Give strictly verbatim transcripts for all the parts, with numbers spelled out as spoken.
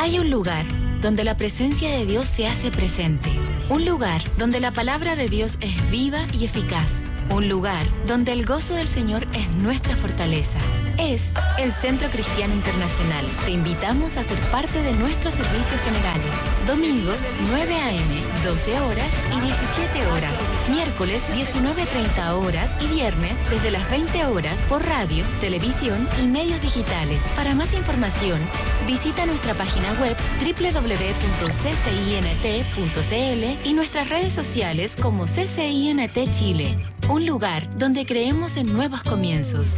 Hay un lugar donde la presencia de Dios se hace presente. Un lugar donde la palabra de Dios es viva y eficaz. Un lugar donde el gozo del Señor es nuestra fortaleza. Es el Centro Cristiano Internacional. Te invitamos a ser parte de nuestros servicios generales. Domingos, nueve a eme, doce horas y diecisiete horas. Miércoles, diecinueve treinta horas y viernes, desde las veinte horas, por radio, televisión y medios digitales. Para más información, visita nuestra página web doble u doble u doble u punto c c i n t punto c l y nuestras redes sociales como C C I N T Chile. Un lugar donde creemos en nuevos comienzos.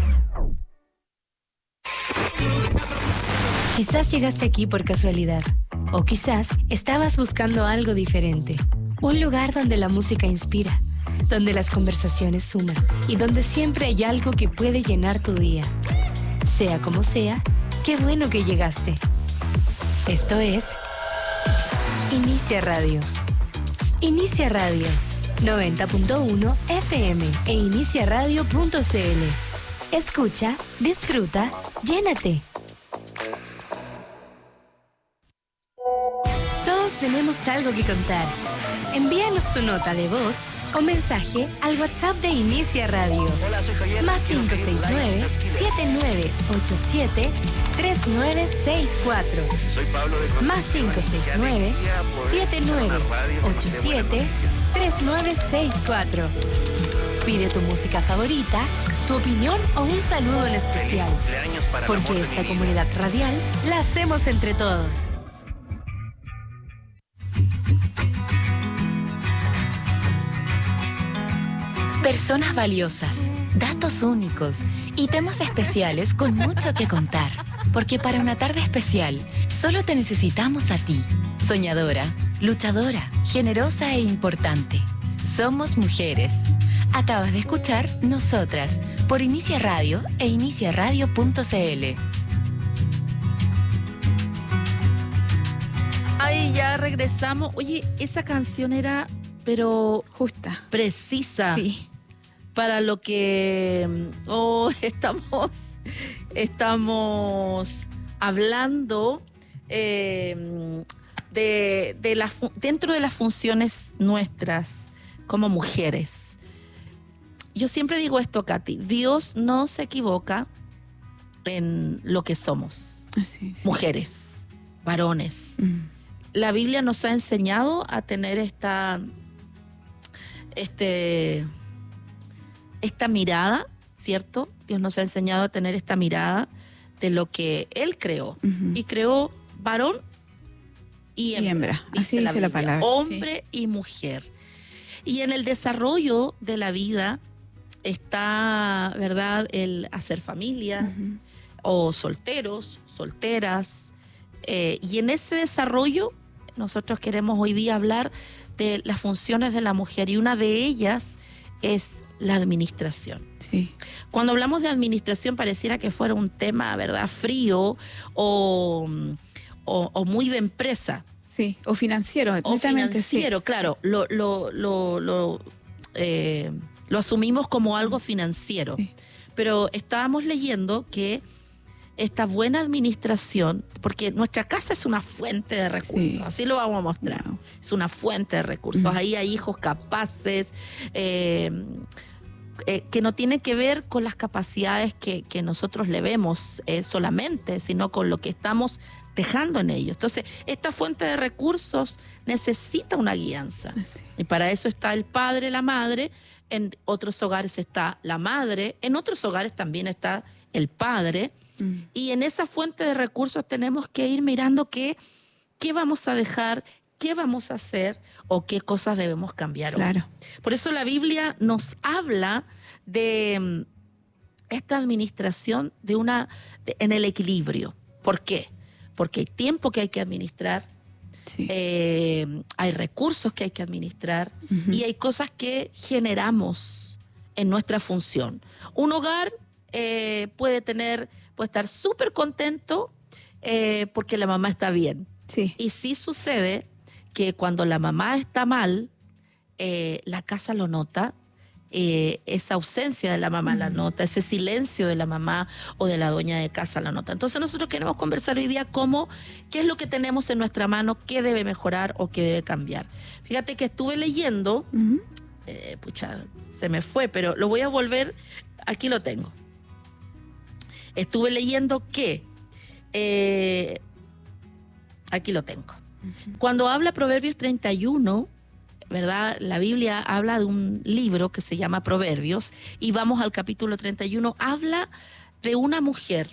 Quizás llegaste aquí por casualidad, o quizás estabas buscando algo diferente. Un lugar donde la música inspira, donde las conversaciones suman y donde siempre hay algo que puede llenar tu día. Sea como sea, qué bueno que llegaste. Esto es Inicia Radio. Inicia Radio, noventa punto uno F M e inicia radio punto c l. Escucha, disfruta, llénate. Todos tenemos algo que contar. Envíanos tu nota de voz o mensaje al WhatsApp de Inicia Radio. Hola, soy Javier. Más cinco seis nueve, siete nueve ocho siete, tres nueve seis cuatro. Soy Pablo de Más cinco seis nueve, siete nueve ocho siete, tres nueve seis cuatro. Pide tu música favorita, tu opinión o un saludo en especial. Porque esta comunidad radial la hacemos entre todos. Personas valiosas, datos únicos y temas especiales con mucho que contar. Porque para una tarde especial, solo te necesitamos a ti. Soñadora, luchadora, generosa e importante. Somos mujeres. Acabas de escuchar Nosotras por Inicia Radio e inicia radio punto c l. Ay, ya regresamos. Oye, esa canción era, pero justa, precisa. Sí. Para lo que oh, estamos, estamos hablando eh, de, de la, dentro de las funciones nuestras como mujeres. Yo siempre digo esto, Katy, Dios no se equivoca en lo que somos. Sí, sí. Mujeres, varones. Mm. La Biblia nos ha enseñado a tener esta, este... esta mirada, ¿cierto? Dios nos ha enseñado a tener esta mirada de lo que Él creó. Uh-huh. Y creó varón y hembra. Y hembra. Así dice dice la, la palabra. Hombre sí. y mujer. Y en el desarrollo de la vida está, ¿verdad?, el hacer familia, uh-huh. o solteros, solteras. Eh, y en ese desarrollo nosotros queremos hoy día hablar de las funciones de la mujer. Y una de ellas es la administración. Sí. Cuando hablamos de administración pareciera que fuera un tema, ¿verdad?, frío o, o, o muy de empresa. Sí, o financiero. O financiero, sí. Claro. Lo, lo, lo, lo, eh, lo asumimos como algo financiero. Sí. Pero estábamos leyendo que esta buena administración, porque nuestra casa es una fuente de recursos, sí. Así lo vamos a mostrar. Wow. Es una fuente de recursos. Mm. Ahí hay hijos capaces, eh, eh, que no tienen que ver con las capacidades que, que nosotros le vemos eh, solamente, sino con lo que estamos dejando en ellos. Entonces, esta fuente de recursos necesita una guianza. Sí. Y para eso está el padre, la madre. En otros hogares está la madre. En otros hogares también está el padre. Mm. Y en esa fuente de recursos tenemos que ir mirando qué, qué vamos a dejar, qué vamos a hacer o qué cosas debemos cambiar. Claro. Hoy. Por eso la Biblia nos habla de esta administración de una, de, en el equilibrio. ¿Por qué? Porque hay tiempo que hay que administrar, sí. eh, hay recursos que hay que administrar, uh-huh. y hay cosas que generamos en nuestra función. Un hogar eh, puede tener, puede estar súper contento eh, porque la mamá está bien. Sí. Y sí sucede que cuando la mamá está mal, eh, la casa lo nota, eh, esa ausencia de la mamá la nota, ese silencio de la mamá o de la dueña de casa la nota. Entonces nosotros queremos conversar hoy día cómo, qué es lo que tenemos en nuestra mano, qué debe mejorar o qué debe cambiar. Fíjate que estuve leyendo, uh-huh. eh, pucha, se me fue, pero lo voy a volver, aquí lo tengo. Estuve leyendo que, eh, aquí lo tengo. Uh-huh. Cuando habla Proverbios treinta y uno, ¿verdad? La Biblia habla de un libro que se llama Proverbios y vamos al capítulo treinta y uno, habla de una mujer.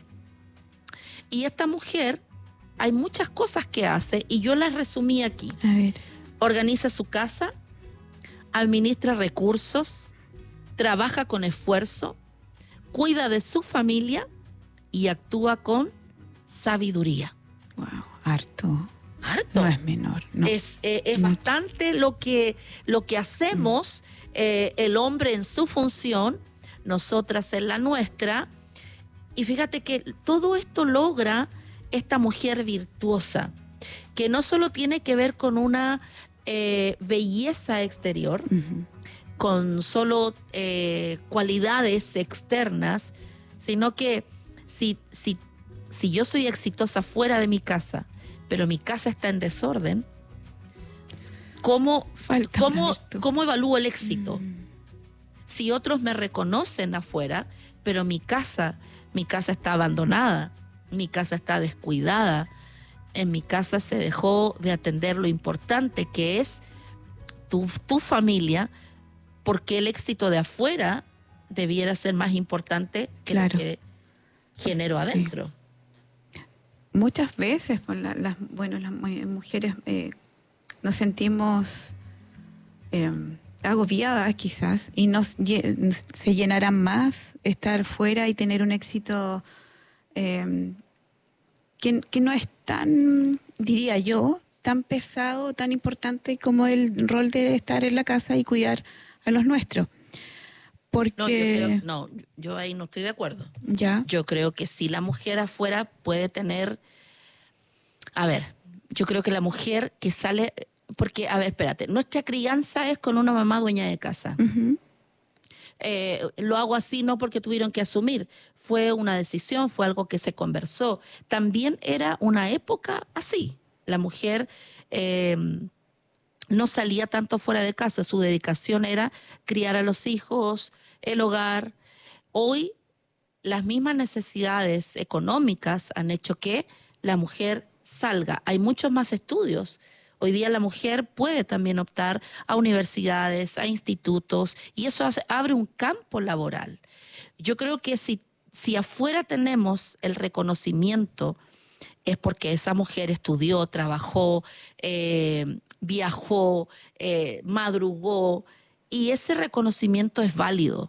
Y esta mujer, hay muchas cosas que hace y yo las resumí aquí. A ver. Organiza su casa, administra recursos, trabaja con esfuerzo, cuida de su familia y actúa con sabiduría. Wow, harto. Harto. No es menor. No. Es, eh, es bastante lo que, lo que hacemos, mm. eh, el hombre en su función, nosotras en la nuestra. Y fíjate que todo esto logra esta mujer virtuosa, que no solo tiene que ver con una eh, belleza exterior, uh-huh. con solo eh, cualidades externas, sino que si, si, si yo soy exitosa fuera de mi casa, pero mi casa está en desorden, ¿cómo, cómo, ¿cómo evalúo el éxito? Mm. Si otros me reconocen afuera, pero mi casa, mi casa está abandonada, mi casa está descuidada, en mi casa se dejó de atender lo importante que es tu, tu familia, porque el éxito de afuera debiera ser más importante que claro. lo que genero pues, adentro. Sí. Muchas veces, pues, la, las, bueno, las mujeres eh, nos sentimos eh, agobiadas quizás y nos se llenarán más estar fuera y tener un éxito eh, que, que no es tan, diría yo, tan pesado, tan importante como el rol de estar en la casa y cuidar a los nuestros. Porque... No, yo creo, no, yo ahí no estoy de acuerdo. ¿Ya? Yo creo que sí, la mujer afuera puede tener... A ver, yo creo que la mujer que sale... Porque, a ver, espérate, nuestra crianza es con una mamá dueña de casa. Uh-huh. Eh, lo hago así no porque tuvieron que asumir. Fue una decisión, fue algo que se conversó. También era una época así. La mujer... Eh, no salía tanto fuera de casa, su dedicación era criar a los hijos, el hogar. Hoy las mismas necesidades económicas han hecho que la mujer salga. Hay muchos más estudios. Hoy día la mujer puede también optar a universidades, a institutos, y eso hace, abre un campo laboral. Yo creo que si, si afuera tenemos el reconocimiento, es porque esa mujer estudió, trabajó, eh, viajó, eh, madrugó, y ese reconocimiento es válido.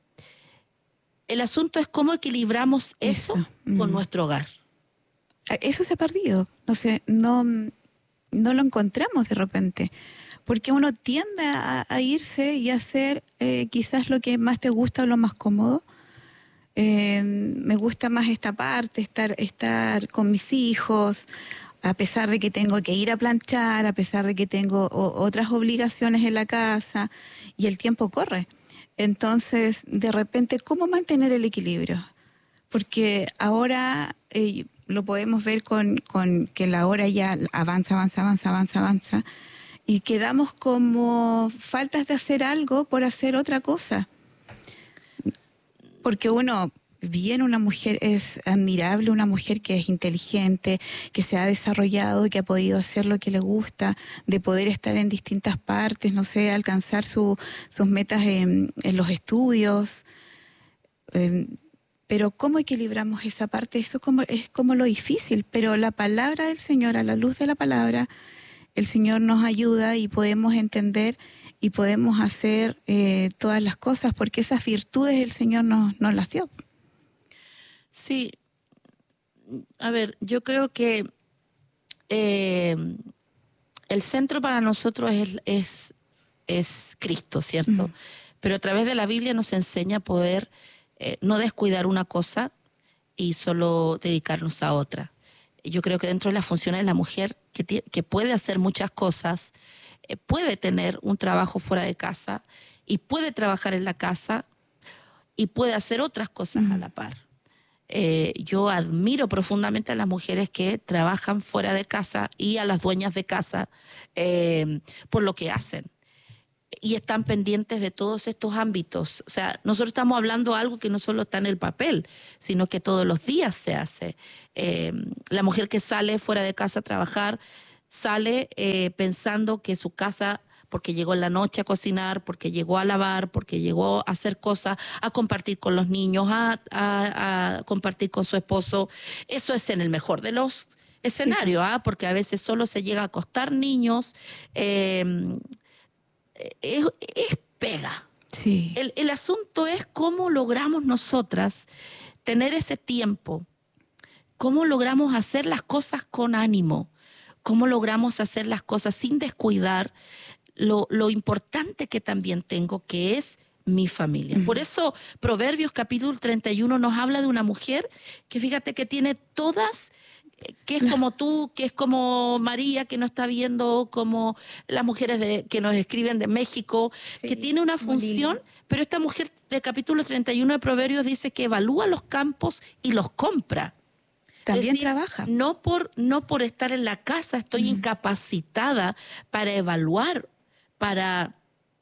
El asunto es cómo equilibramos eso, eso. con mm. nuestro hogar. Eso se ha perdido. No sé, no, no lo encontramos de repente. Porque uno tiende a, a irse y a hacer eh, quizás lo que más te gusta o lo más cómodo. Eh, me gusta más esta parte, estar, estar con mis hijos, a pesar de que tengo que ir a planchar, a pesar de que tengo o, otras obligaciones en la casa, y el tiempo corre. Entonces, de repente, ¿cómo mantener el equilibrio? Porque ahora eh, lo podemos ver con, con que la hora ya avanza, avanza, avanza, avanza, avanza, y quedamos como faltas de hacer algo por hacer otra cosa. Porque uno... Bien, una mujer es admirable, una mujer que es inteligente, que se ha desarrollado y que ha podido hacer lo que le gusta, de poder estar en distintas partes, no sé, alcanzar su, sus metas en, en los estudios. Eh, pero ¿cómo equilibramos esa parte? Eso como, es como lo difícil, pero la palabra del Señor, a la luz de la palabra, el Señor nos ayuda y podemos entender y podemos hacer eh, todas las cosas, porque esas virtudes el Señor nos, nos las dio. Sí, a ver, yo creo que eh, el centro para nosotros es, es, es Cristo, ¿cierto? Uh-huh. Pero a través de la Biblia nos enseña a poder eh, no descuidar una cosa y solo dedicarnos a otra. Yo creo que dentro de las funciones de la mujer, que, t- que puede hacer muchas cosas, eh, puede tener un trabajo fuera de casa y puede trabajar en la casa y puede hacer otras cosas uh-huh. a la par. Eh, yo admiro profundamente a las mujeres que trabajan fuera de casa y a las dueñas de casa eh, por lo que hacen. Y están pendientes de todos estos ámbitos. O sea, nosotros estamos hablando de algo que no solo está en el papel, sino que todos los días se hace. Eh, la mujer que sale fuera de casa a trabajar, sale eh, pensando que su casa, porque llegó en la noche a cocinar, porque llegó a lavar, porque llegó a hacer cosas, a compartir con los niños, a, a, a compartir con su esposo. Eso es en el mejor de los escenarios, ¿ah? Porque a veces solo se llega a acostar niños. Eh, Es, es pega. Sí. El, el asunto es cómo logramos nosotras tener ese tiempo, cómo logramos hacer las cosas con ánimo, cómo logramos hacer las cosas sin descuidar lo, lo importante que también tengo, que es mi familia. Uh-huh. Por eso Proverbios capítulo treinta y uno nos habla de una mujer que fíjate que tiene todas, que es como tú, que es como María, que nos está viendo, como las mujeres de, que nos escriben de México, sí, que tiene una función, pero esta mujer del capítulo treinta y uno de Proverbios dice que evalúa los campos y los compra. También es decir, trabaja. No por, no por estar en la casa estoy mm. incapacitada para evaluar, para...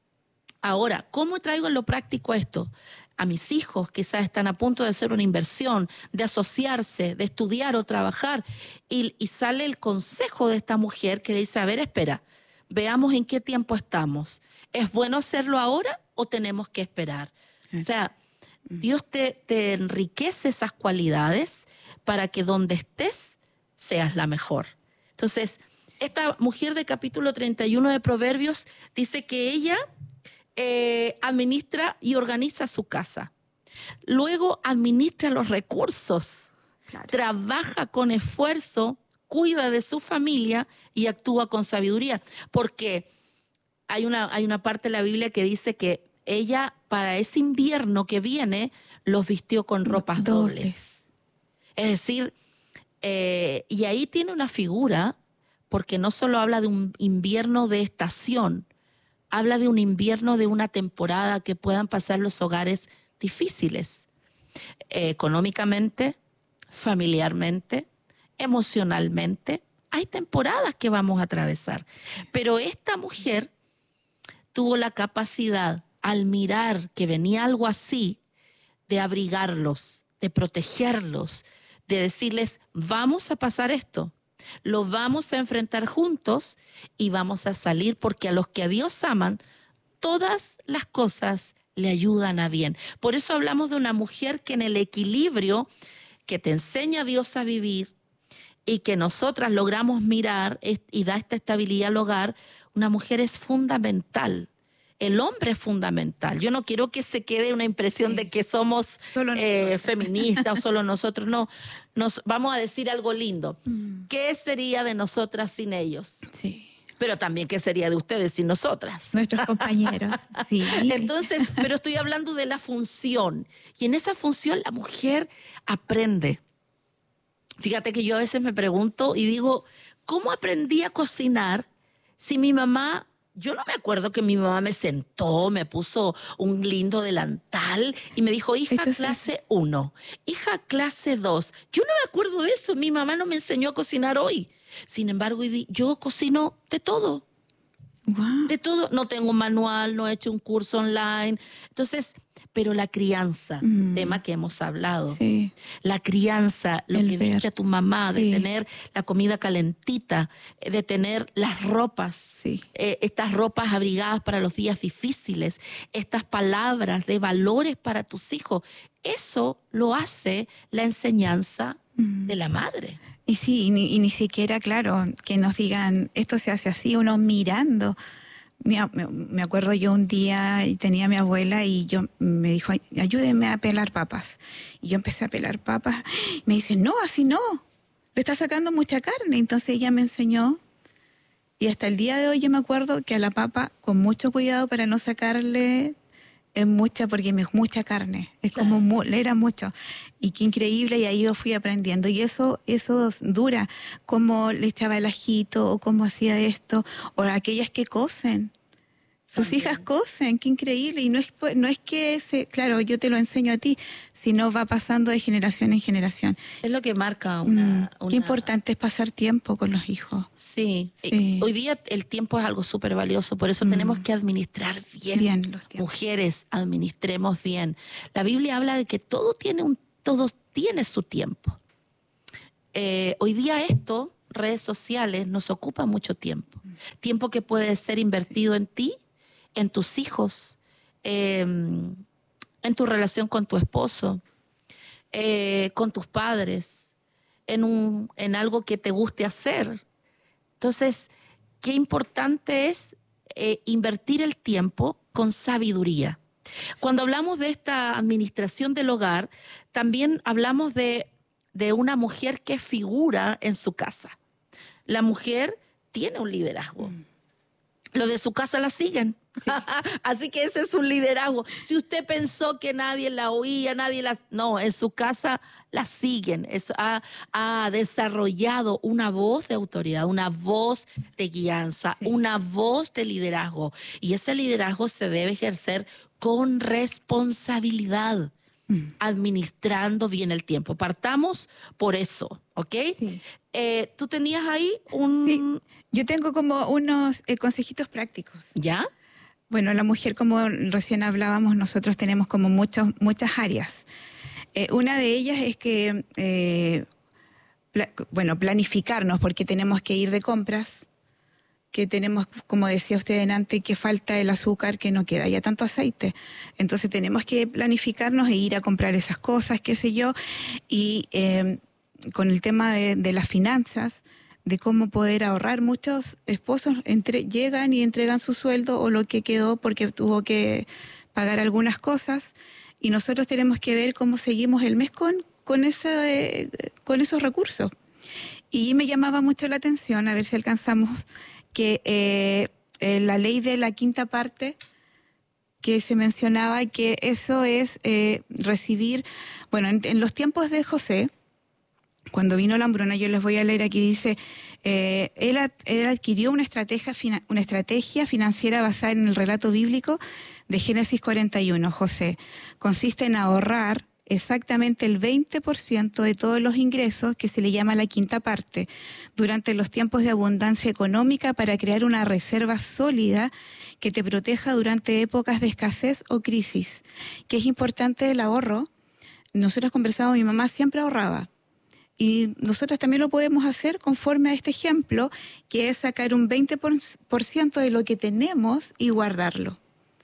Ahora, ¿cómo traigo en lo práctico esto? A mis hijos quizás están a punto de hacer una inversión, de asociarse, de estudiar o trabajar, y, y sale el consejo de esta mujer que le dice, a ver, espera, veamos en qué tiempo estamos. ¿Es bueno hacerlo ahora o tenemos que esperar? O sea, Dios te, te enriquece esas cualidades para que donde estés seas la mejor. Entonces, esta mujer de capítulo treinta y uno de Proverbios dice que ella... Eh, administra y organiza su casa. Luego administra los recursos. Claro. Trabaja con esfuerzo, cuida de su familia y actúa con sabiduría. Porque hay una, hay una parte de la Biblia que dice que ella, para ese invierno que viene, los vistió con ropas dobles. dobles. Es decir, eh, y ahí tiene una figura, porque no solo habla de un invierno de estación, habla de un invierno, de una temporada que puedan pasar los hogares difíciles, eh, económicamente, familiarmente, emocionalmente. Hay temporadas que vamos a atravesar. Pero esta mujer tuvo la capacidad, al mirar que venía algo así, de abrigarlos, de protegerlos, de decirles, vamos a pasar esto. Lo vamos a enfrentar juntos y vamos a salir, porque a los que a Dios aman, todas las cosas le ayudan a bien. Por eso hablamos de una mujer que en el equilibrio que te enseña a Dios a vivir y que nosotras logramos mirar y da esta estabilidad al hogar, una mujer es fundamental. El hombre es fundamental. Yo no quiero que se quede una impresión sí. de que somos eh, feministas o solo nosotros. No, nos vamos a decir algo lindo. Mm. ¿Qué sería de nosotras sin ellos? Sí. Pero también qué sería de ustedes sin nosotras. Nuestros compañeros. Sí. Entonces, pero estoy hablando de la función. Y en esa función la mujer aprende. Fíjate que yo a veces me pregunto y digo, ¿cómo aprendí a cocinar si mi mamá... Yo no me acuerdo que mi mamá me sentó, me puso un lindo delantal y me dijo, hija, clase uno, hija, clase dos. Yo no me acuerdo de eso, mi mamá no me enseñó a cocinar hoy. Sin embargo, yo cocino de todo, wow. de todo. No tengo un manual, no he hecho un curso online. Entonces, pero la crianza, mm. tema que hemos hablado, sí. la crianza, lo El que ver. viste a tu mamá, sí. de tener la comida calentita, de tener las ropas, sí. eh, estas ropas abrigadas para los días difíciles, estas palabras de valores para tus hijos, eso lo hace la enseñanza mm. de la madre. Y sí, y ni, y ni siquiera, claro, que nos digan, esto se hace así, uno mirando. Me acuerdo yo un día y tenía a mi abuela y yo me dijo, ayúdenme a pelar papas. Y yo empecé a pelar papas. Me dice, no, así no, le está sacando mucha carne. Entonces ella me enseñó y hasta el día de hoy yo me acuerdo que a la papa, con mucho cuidado para no sacarle es mucha, porque es mucha carne, es claro. como, mu, era mucho. Y qué increíble, y ahí yo fui aprendiendo. Y eso eso dura, cómo le echaba el ajito, o cómo hacía esto, o aquellas que cocen. Sus También. hijas cosen, qué increíble. Y no es, no es que, se, claro, yo te lo enseño a ti, sino va pasando de generación en generación. Es lo que marca una... Mm, una... Qué importante es pasar tiempo con los hijos. Sí. Sí. Hoy día el tiempo es algo súper valioso, por eso Mm. tenemos que administrar bien. Bien los tiempos. Mujeres, administremos bien. La Biblia habla de que todo tiene, un, todo tiene su tiempo. Eh, hoy día esto, redes sociales, nos ocupa mucho tiempo. Mm. Tiempo que puede ser invertido sí. en ti, en tus hijos, eh, en tu relación con tu esposo, eh, con tus padres, en, un, en algo que te guste hacer. Entonces, qué importante es eh, invertir el tiempo con sabiduría. Cuando hablamos de esta administración del hogar, también hablamos de, de una mujer que figura en su casa. La mujer tiene un liderazgo. Mm. Los de su casa la siguen. Sí. Así que ese es un liderazgo. Si usted pensó que nadie la oía, nadie la... No, en su casa la siguen. Es, ha, ha desarrollado una voz de autoridad, una voz de guianza, sí. una voz de liderazgo. Y ese liderazgo se debe ejercer con responsabilidad, mm. administrando bien el tiempo. Partamos por eso, ¿ok? Sí. Eh, ¿Tú tenías ahí un...? Sí. Yo tengo como unos eh, consejitos prácticos. ¿Ya? Bueno, la mujer, como recién hablábamos, nosotros tenemos como muchos, muchas áreas. Eh, una de ellas es que, eh, pla bueno, planificarnos, porque tenemos que ir de compras, que tenemos, como decía usted antes, que falta el azúcar, que no queda ya tanto aceite. Entonces tenemos que planificarnos e ir a comprar esas cosas, qué sé yo, y eh, con el tema de, de las finanzas, de cómo poder ahorrar. Muchos esposos entre, llegan y entregan su sueldo o lo que quedó porque tuvo que pagar algunas cosas, y nosotros tenemos que ver cómo seguimos el mes con, con, esa, eh, con esos recursos. Y me llamaba mucho la atención, a ver si alcanzamos, que eh, eh, la ley de la quinta parte, que se mencionaba que eso es eh, recibir, bueno, en, en los tiempos de José, cuando vino la hambruna, yo les voy a leer aquí, dice, eh, él, ad, él adquirió una estrategia, una estrategia financiera basada en el relato bíblico de Génesis cuarenta y uno, José. Consiste en ahorrar exactamente el veinte por ciento de todos los ingresos, que se le llama la quinta parte, durante los tiempos de abundancia económica, para crear una reserva sólida que te proteja durante épocas de escasez o crisis. Que es importante el ahorro. Nosotros conversábamos, mi mamá siempre ahorraba. Y nosotros también lo podemos hacer conforme a este ejemplo, que es sacar un veinte por ciento de lo que tenemos y guardarlo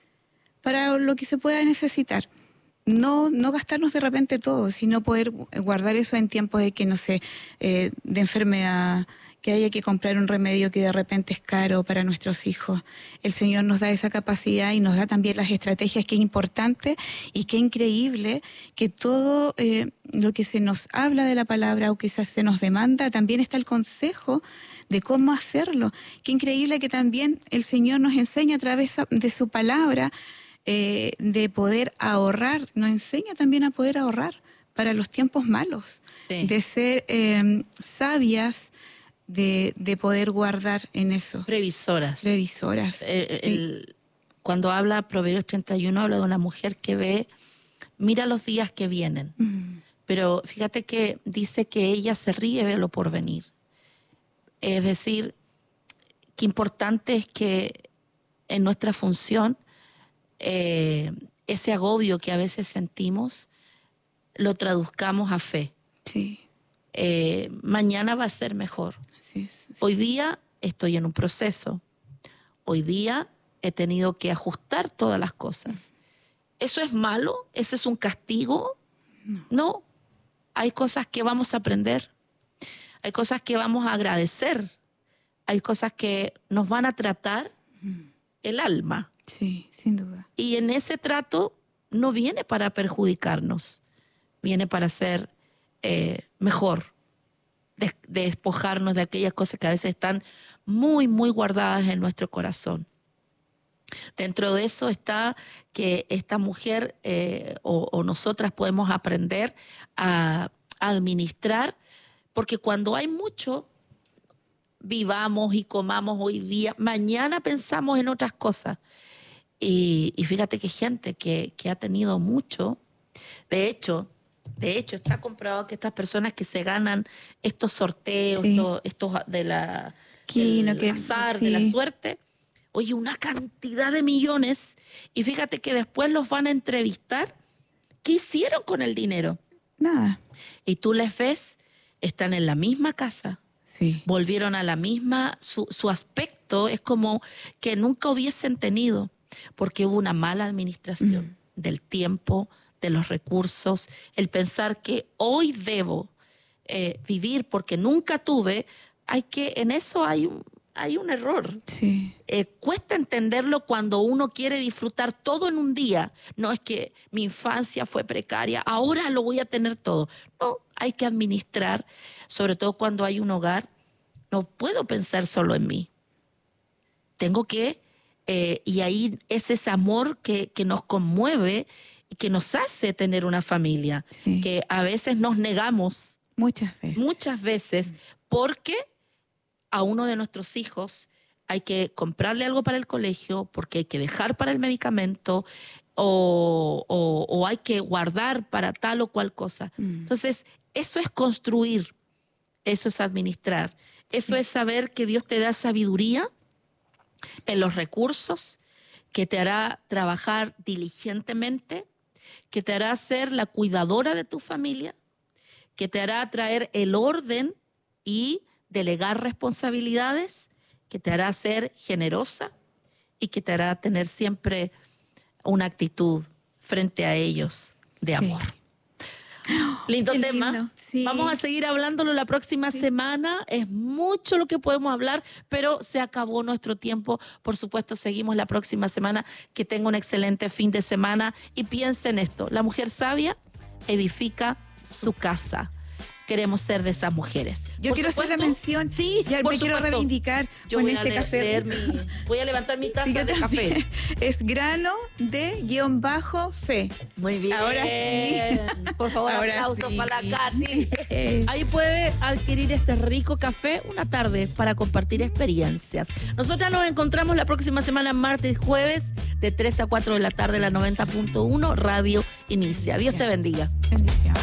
para lo que se pueda necesitar. No, no gastarnos de repente todo, sino poder guardar eso en tiempos de que, no sé, eh, de enfermedad, que haya que comprar un remedio que de repente es caro para nuestros hijos. El Señor nos da esa capacidad y nos da también las estrategias, que es importante y qué increíble que todo eh, lo que se nos habla de la palabra o quizás se nos demanda, también está el consejo de cómo hacerlo. Qué increíble que también el Señor nos enseña a través de su palabra eh, de poder ahorrar, nos enseña también a poder ahorrar para los tiempos malos, sí. de ser eh, sabias, De, de poder guardar en eso. Previsoras. Previsoras. Eh, sí. el, cuando habla Proverbios treinta y uno, habla de una mujer que ve, mira los días que vienen. Mm. Pero fíjate que dice que ella se ríe de lo porvenir. Es decir, qué importante es que en nuestra función eh, ese agobio que a veces sentimos lo traduzcamos a fe. Sí. Eh, mañana va a ser mejor. Así es, sí. Hoy día estoy en un proceso. Hoy día he tenido que ajustar todas las cosas. ¿Eso es malo? ¿Ese es un castigo? No. No. Hay cosas que vamos a aprender. Hay cosas que vamos a agradecer. Hay cosas que nos van a tratar mm. el alma. Sí, sin duda. Y en ese trato no viene para perjudicarnos. Viene para ser Eh, mejor, de, de despojarnos de aquellas cosas que a veces están muy, muy guardadas en nuestro corazón. Dentro de eso está que esta mujer eh, o, o nosotras podemos aprender a, a administrar, porque cuando hay mucho, vivamos y comamos hoy día, mañana pensamos en otras cosas. Y, y fíjate que gente que, que ha tenido mucho, de hecho, de hecho está comprobado que estas personas que se ganan estos sorteos, Sí. estos, estos de la Quino, del que- azar, sí. de la suerte, oye, una cantidad de millones, y fíjate que después los van a entrevistar. ¿Qué hicieron con el dinero? Nada. Y tú les ves, están en la misma casa, Sí. volvieron a la misma, su, su aspecto es como que nunca hubiesen tenido, porque hubo una mala administración Mm. del tiempo, de los recursos, el pensar que hoy debo eh, vivir porque nunca tuve, hay que, en eso hay un, hay un error. Sí. Eh, cuesta entenderlo cuando uno quiere disfrutar todo en un día. No es que mi infancia fue precaria, ahora lo voy a tener todo. No, hay que administrar, sobre todo cuando hay un hogar. No puedo pensar solo en mí. Tengo que, eh, y ahí es ese amor que, que nos conmueve y que nos hace tener una familia, Sí. que a veces nos negamos, Muchas veces. muchas veces, porque a uno de nuestros hijos hay que comprarle algo para el colegio, porque hay que dejar para el medicamento o, o- o hay que guardar para tal o cual cosa. Mm. Entonces, eso es construir, eso es administrar, eso es saber que Dios te da sabiduría en los recursos, que te hará trabajar diligentemente, que te hará ser la cuidadora de tu familia, que te hará traer el orden y delegar responsabilidades, que te hará ser generosa y que te hará tener siempre una actitud frente a ellos de Sí. amor. Lindo Qué tema. lindo, sí. Vamos a seguir hablándolo la próxima semana. Es mucho lo que podemos hablar, pero se acabó nuestro tiempo. Por supuesto, seguimos la próxima semana. Que tenga un excelente fin de semana y piensa en esto. La mujer sabia edifica su casa. Queremos ser de esas mujeres. Yo Por quiero hacer la supuesto, mención. Sí, ya por me quiero supuesto. reivindicar Yo con voy este a le- café. leer mi, voy a levantar mi taza Sí, yo de también. café. Es grano de guión bajo fe. Muy bien. Ahora sí. Por favor, Ahora aplausos sí. para la Katy. Ahí puede adquirir este rico café una tarde para compartir experiencias. Nosotras nos encontramos la próxima semana, martes y jueves, de tres a cuatro de la tarde, la noventa punto uno, Radio Inicia. Dios te bendiga. Bendiciones.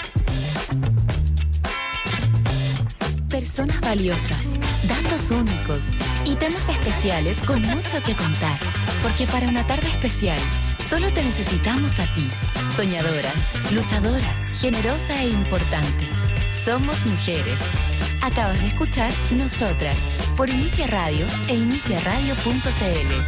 Personas valiosas, datos únicos y temas especiales con mucho que contar. Porque para una tarde especial, solo te necesitamos a ti. Soñadora, luchadora, generosa e importante. Somos mujeres. Acabas de escuchar Nosotras por Inicia Radio e inicia radio punto c l.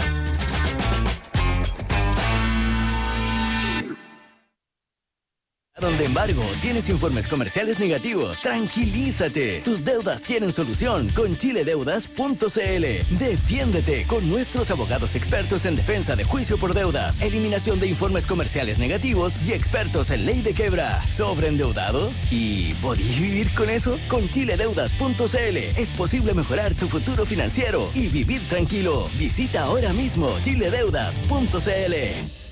Donde embargo tienes informes comerciales negativos, tranquilízate. Tus deudas tienen solución con chile deudas punto c l. Defiéndete con nuestros abogados expertos en defensa de juicio por deudas, eliminación de informes comerciales negativos y expertos en ley de quiebra. ¿Sobreendeudado? ¿Y podías vivir con eso? Con chile deudas punto c l es posible mejorar tu futuro financiero y vivir tranquilo. Visita ahora mismo chile deudas punto c l.